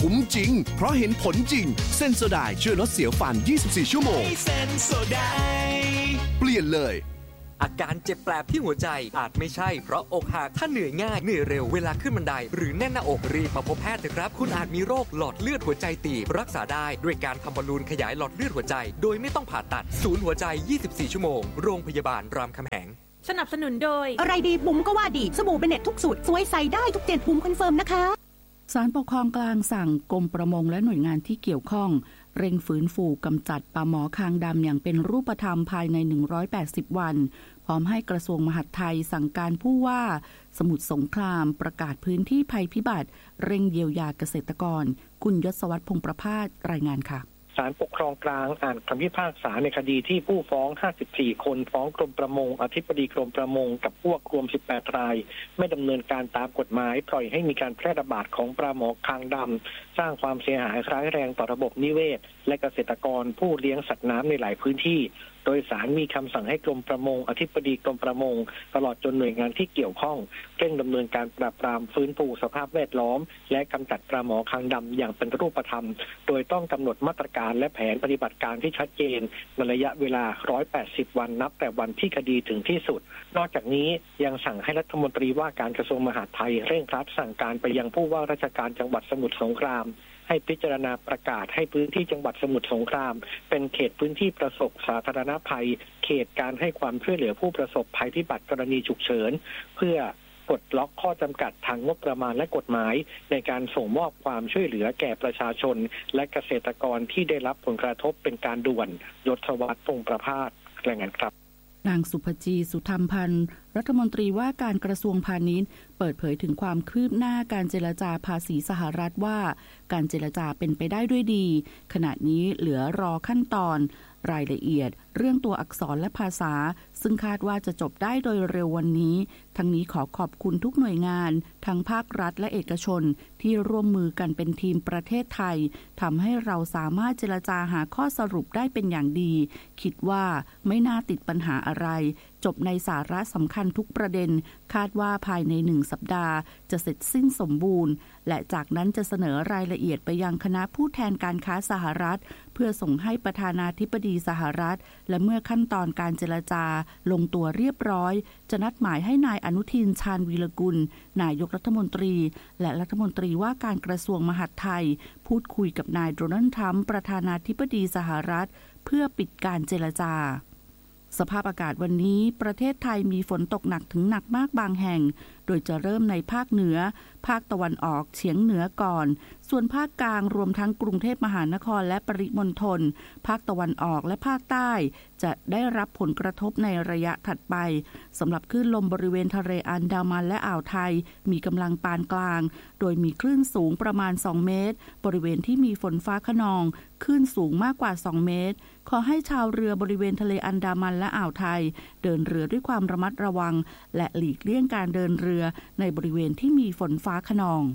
คุ้มจริงเพราะเห็นผลจริงเซนโซไดช่วยลดเสียวฟัน24ชั่วโมงเซนโซไดเปลี่ยนเลยอาการเจ็บแปลบที่หัวใจอาจไม่ใช่เพราะอกหักถ้าเหนื่อยง่ายเหนื่อยเร็วเวลาขึ้นบันไดหรือแน่นหน้าอกรีบมาพบแพทย์เถอะครับคุณอาจมีโรคหลอดเลือดหัวใจตีบรักษาได้ด้วยการทำบอลลูนขยายหลอดเลือดหัวใจโดยไม่ต้องผ่าตัดศูนย์หัวใจ24ชั่วโมงโรงพยาบาลรามคำแหงสนับสนุนโดยอะไรดีบุ๋มก็ว่าดีสบู่เบเน็ตทุกสูตรสวยใส่ได้ทุก7บุ๋มคอนเฟิร์มนะคะศาลปกครองกลางสั่งกรมประมงและหน่วยงานที่เกี่ยวข้องเร่งฟื้นฟูกำจัดปลาหมอคางดำอย่างเป็นรูปธรรมภายใน180วันพร้อมให้กระทรวงมหาดไทยสั่งการผู้ว่าสมุทรสงครามประกาศพื้นที่ภัยพิบัติเร่งเยียวยาเกษตรกรคุณยศวัฒน์พงษ์ประภาสรายงานค่ะศาลปกครองกลางอ่านคำพิพากษาในคดีที่ผู้ฟ้อง54คนฟ้องกรมประมงอธิบดีกรมประมงกับพวกรวม18รายไม่ดำเนินการตามกฎหมายปล่อยให้มีการแพร่ระบาดของปลาหมอคางดำสร้างความเสียหายร้ายแรงต่อระบบนิเวศและเกษตรกรผู้เลี้ยงสัตว์น้ำในหลายพื้นที่โดยศาลมีคำสั่งให้กรมประมงอธิบดีกรมประมงตลอดจนหน่วยงานที่เกี่ยวข้องเร่งดำเนินการปราบปรามฟื้นฟูสภาพแวดล้อมและกำจัดปลาหมอคางดำอย่างเป็นรูปธรรมโดยต้องกำหนดมาตรการและแผนปฏิบัติการที่ชัดเจนในระยะเวลา180วันนับแต่วันที่คดีถึงที่สุดนอกจากนี้ยังสั่งให้รัฐมนตรีว่าการกระทรวงมหาดไทยเร่งรัดสั่งการไปยังผู้ว่าราชการจังหวัดสมุทรสงครามให้พิจารณาประกาศให้พื้นที่จังหวัดสมุทรสงครามเป็นเขตพื้นที่ประสบสาธารณภัยเขตการให้ความช่วยเหลือผู้ประสบภัยพิบัติกรณีฉุกเฉินเพื่อปลดล็อกข้อจำกัดทางงบประมาณและกฎหมายในการส่งมอบความช่วยเหลือแก่ประชาชนและเกษตรกรที่ได้รับผลกระทบเป็นการด่วนยศวัฒน์ พงษ์ประภาสรายงานครับนางสุภจีสุธรรมพันธ์รัฐมนตรีว่าการกระทรวงพาณิชย์เปิดเผยถึงความคืบหน้าการเจรจาภาษีสหรัฐว่าการเจรจาเป็นไปได้ด้วยดีขณะนี้เหลือรอขั้นตอนรายละเอียดเรื่องตัวอักษรและภาษาซึ่งคาดว่าจะจบได้โดยเร็ววันนี้ทั้งนี้ขอขอบคุณทุกหน่วยงานทั้งภาครัฐและเอกชนที่ร่วมมือกันเป็นทีมประเทศไทยทำให้เราสามารถเจรจาหาข้อสรุปได้เป็นอย่างดีคิดว่าไม่น่าติดปัญหาอะไรจบในสาระสำคัญทุกประเด็นคาดว่าภายใน1สัปดาห์จะเสร็จสิ้นสมบูรณ์และจากนั้นจะเสนอรายละเอียดไปยังคณะผู้แทนการค้าสหรัฐเพื่อส่งให้ประธานาธิบดีสหรัฐและเมื่อขั้นตอนการเจรจาลงตัวเรียบร้อยจะนัดหมายให้นายอนุทินชาญวีรกุลนายกรัฐมนตรีและรัฐมนตรีว่าการกระทรวงมหาดไทยพูดคุยกับนายโดนัลด์ทรัมป์ประธานาธิบดีสหรัฐเพื่อปิดการเจรจาสภาพอากาศวันนี้ประเทศไทยมีฝนตกหนักถึงหนักมากบางแห่งโดยจะเริ่มในภาคเหนือภาคตะวันออกเฉียงเหนือก่อนส่วนภาคกลางรวมทั้งกรุงเทพมหานครและปริมณฑลภาคตะวันออกและภาคใต้จะได้รับผลกระทบในระยะถัดไปสำหรับคลื่นลมบริเวณทะเลอันดามันและอ่าวไทยมีกำลังปานกลางโดยมีคลื่นสูงประมาณ2เมตรบริเวณที่มีฝนฟ้าคะนองคลื่นสูงมากกว่า2เมตรขอให้ชาวเรือบริเวณทะเลอันดามันและอ่าวไทยเดินเรือด้วยความระมัดระวังและหลีกเลี่ยงการเดินเรือในบริเวณที่มีฝนฟ้าคะนอง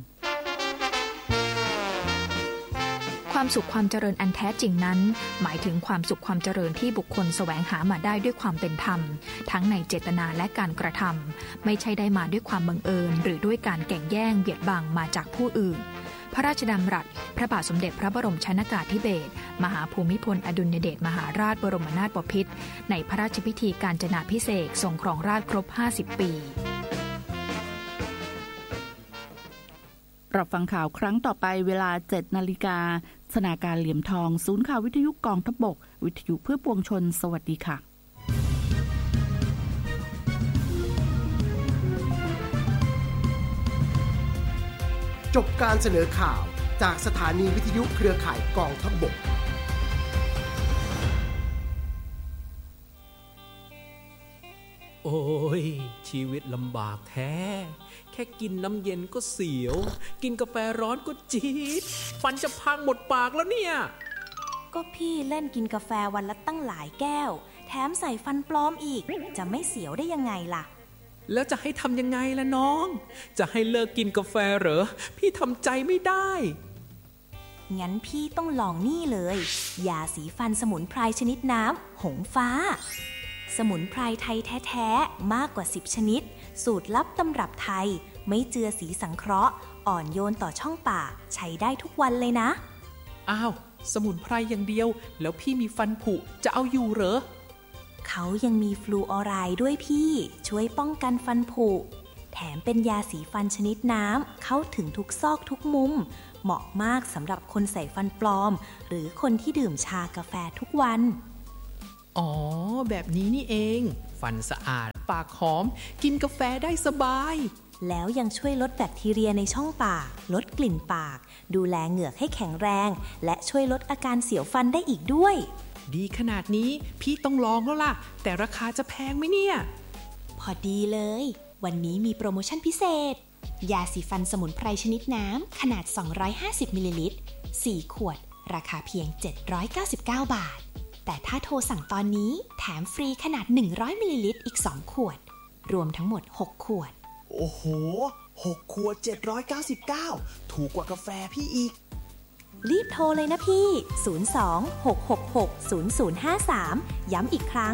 ความสุขความเจริญอันแท้จริงนั้นหมายถึงความสุขความเจริญที่บุคคลแสวงหามาได้ด้วยความเป็นธรรมทั้งในเจตนาและการกระทำไม่ใช่ได้มาด้วยความบังเอิญหรือด้วยการแก่งแย่งเบียดบังมาจากผู้อื่นพระราชดำรัสพระบาทสมเด็จพระบรมชนกาธิเบศรมหาภูมิพลอดุลยเดชมหาราชบรมนาถบพิตรในพระราชพิธีกาญจนาภิเษกทรงครองราชย์ครบ50ปีรับฟังข่าวครั้งต่อไปเวลา 7 นาฬิกาสนาการเหลี่ยมทองศูนย์ข่าววิทยุกองทัพบกวิทยุเพื่อปวงชนสวัสดีค่ะจบการเสนอข่าวจากสถานีวิทยุเครือข่ายกองทัพบกโอ้ยชีวิตลำบากแท้แค่กินน้ำเย็นก็เสียวกินกาแฟร้อนก็จี๊ดฟันจะพังหมดปากแล้วเนี่ยก็พี่เล่นกินกาแฟวันละตั้งหลายแก้วแถมใส่ฟันปลอมอีกจะไม่เสียวได้ยังไงล่ะแล้วจะให้ทำยังไงล่ะน้องจะให้เลิกกินกาแฟเหรอพี่ทำใจไม่ได้งั้นพี่ต้องลองนี่เลยยาสีฟันสมุนไพรชนิดน้ำหงฟ้าสมุนไพรไทยแท้ๆมากกว่า10ชนิดสูตรลับตำรับไทยไม่เจือสีสังเคราะห์อ่อนโยนต่อช่องปากใช้ได้ทุกวันเลยนะอ้าวสมุนไพรอย่างเดียวแล้วพี่มีฟันผุจะเอาอยู่เหรอเขายังมีฟลูออไรด์ด้วยพี่ช่วยป้องกันฟันผุแถมเป็นยาสีฟันชนิดน้ำเข้าถึงทุกซอกทุกมุมเหมาะมากสำหรับคนใส่ฟันปลอมหรือคนที่ดื่มชากาแฟทุกวันอ๋อแบบนี้นี่เองฟันสะอาดปากหอมกินกาแฟได้สบายแล้วยังช่วยลดแบคทีเรียในช่องปากลดกลิ่นปากดูแลเหงือกให้แข็งแรงและช่วยลดอาการเสียวฟันได้อีกด้วยดีขนาดนี้พี่ต้องลองแล้วล่ะแต่ราคาจะแพงไหมเนี่ยพอดีเลยวันนี้มีโปรโมชั่นพิเศษยาสีฟันสมุนไพรชนิดน้ำขนาด250มิลลิลิตร4ขวดราคาเพียง799 บาทแต่ถ้าโทรสั่งตอนนี้แถมฟรีขนาด100มิลลิลิตรอีก2ขวดรวมทั้งหมด6ขวดโอ้โห6ขวด799ถูกกว่ากาแฟพี่อีกรีบโทรเลยนะพี่02-666-0053ย้ำอีกครั้ง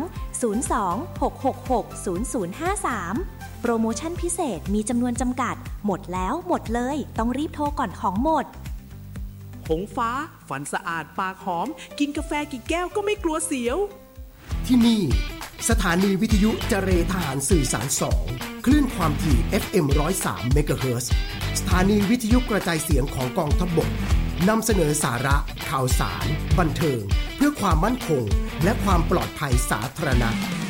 02-666-0053โปรโมชั่นพิเศษมีจำนวนจำกัดหมดแล้วหมดเลยต้องรีบโทรก่อนของหมดหงฟ้าฟันสะอาดปากหอมกินกาแฟกี่แก้วก็ไม่กลัวเสียวที่นี่สถานีวิทยุเจรทหารสื่อสาร2คลื่นความถี่ FM 103 เมกะเฮิรตซ์สถานีวิทยุกระจายเสียงของกองทัพบกนำเสนอสาระข่าวสารบันเทิงเพื่อความมั่นคงและความปลอดภัยสาธารณะ